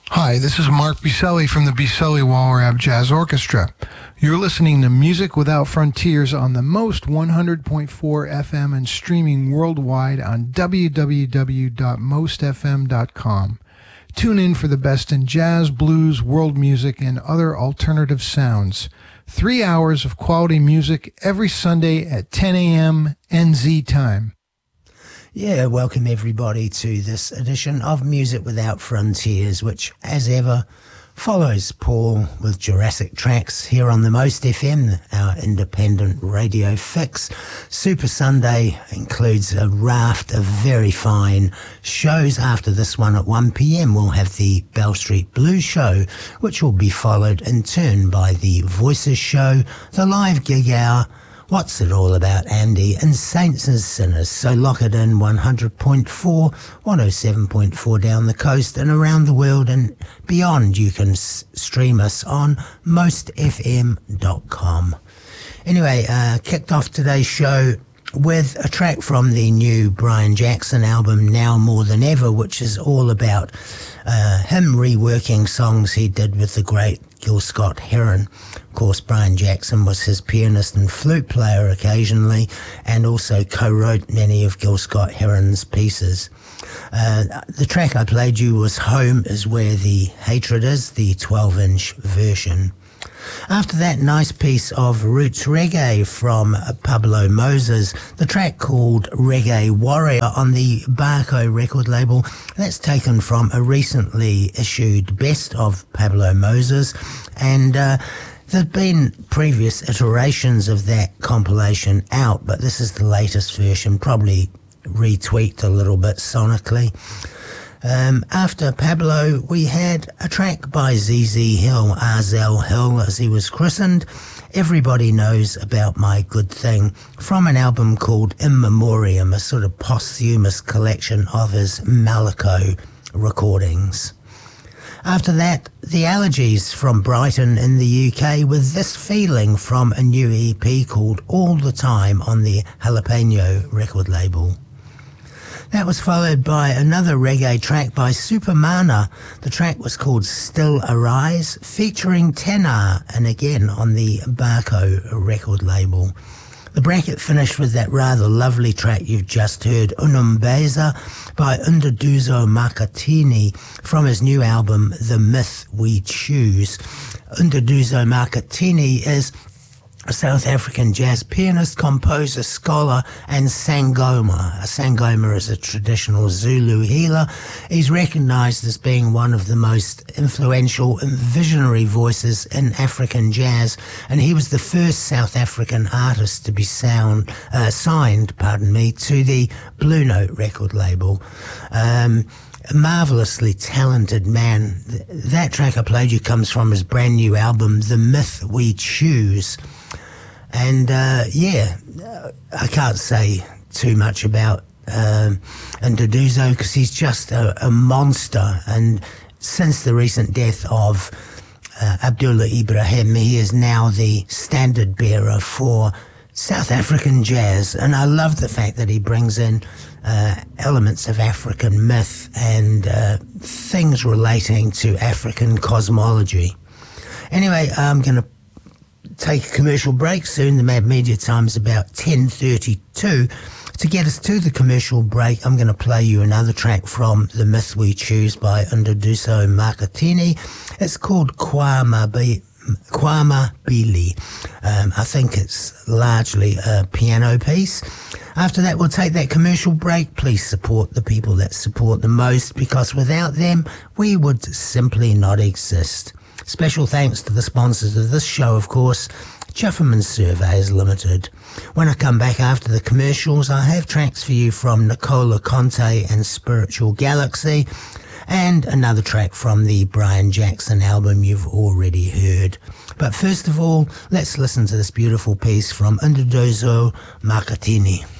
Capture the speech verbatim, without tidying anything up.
Hi, this is Mark Biselli from the Biselli Walrab Jazz Orchestra. You're listening to Music Without Frontiers on the Most one hundred point four F M and streaming worldwide on w w w dot most f m dot com. Tune in for the best in jazz, blues, world music, and other alternative sounds. Three hours of quality music every Sunday at ten a.m. N Z time. Yeah, welcome everybody to this edition of Music Without Frontiers, which, as ever, follows Paul with Jurassic Tracks here on the Most F M, our independent radio fix. Super Sunday includes a raft of very fine shows. After this one at one p.m, we'll have the Bell Street Blues Show, which will be followed in turn by the Voices Show, the Live Gig Hour, What's It All About, Andy, and Saints and Sinners. So lock it in, one hundred point four, one oh seven point four down the coast and around the world and beyond. You can s- stream us on most f m dot com. Anyway, uh, kicked off today's show with a track from the new Brian Jackson album, Now More Than Ever, which is all about uh, him reworking songs he did with the great Gil Scott-Heron. Of course, Brian Jackson was his pianist and flute player occasionally, and also co-wrote many of Gil Scott-Heron's pieces. Uh, the track I played you was Home Is Where the Hatred Is, the twelve-inch version. After that, nice piece of roots reggae from Pablo Moses, the track called Reggae Warrior on the Barco record label. That's taken from a recently issued Best of Pablo Moses, and uh, there'd been previous iterations of that compilation out, but this is the latest version, probably retweaked a little bit sonically. Um, after Pablo, we had a track by Z Z Hill, Arzel Hill as he was christened. Everybody knows about My Good Thing, from an album called In Memoriam, a sort of posthumous collection of his Malaco recordings. After that, the Allergies from Brighton in the U K with This Feeling from a new E P called All the Time on the Jalapeno record label. That was followed by another reggae track by Supermana. The track was called Still Arise, featuring Tenar, and again on the Barco record label. The bracket finished with that rather lovely track you've just heard, Unumbeza, by Unduduzo Marcatini, from his new album, The Myth We Choose. Unduduzo Marcatini is a South African jazz pianist, composer, scholar, and sangoma. A sangoma is a traditional Zulu healer. He's recognised as being one of the most influential and visionary voices in African jazz, and he was the first South African artist to be sound, uh, signed, pardon me, to the Blue Note record label. Um, A marvellously talented man. That track I played you comes from his brand new album, The Myth We Choose. And uh, yeah, I can't say too much about um, Nduduzo because he's just a, a monster. And since the recent death of uh, Abdullah Ibrahim, he is now the standard bearer for South African jazz. And I love the fact that he brings in uh, elements of African myth and uh, things relating to African cosmology. Anyway, I'm going to take a commercial break soon. The Mad Media time's about ten thirty-two. To get us to the commercial break, I'm going to play you another track from The Myth We Choose by Unduduzo Marcatini. It's called Kwama Bi- Kwama Bili. Um, I think it's largely a piano piece. After that, we'll take that commercial break. Please support the people that support the most, because without them, we would simply not exist. Special thanks to the sponsors of this show, of course, Jufferman Surveys Limited. When I come back after the commercials, I have tracks for you from Nicola Conte and Spiritual Galaxy, and another track from the Brian Jackson album you've already heard. But first of all, let's listen to this beautiful piece from Nduduzo Marcatini.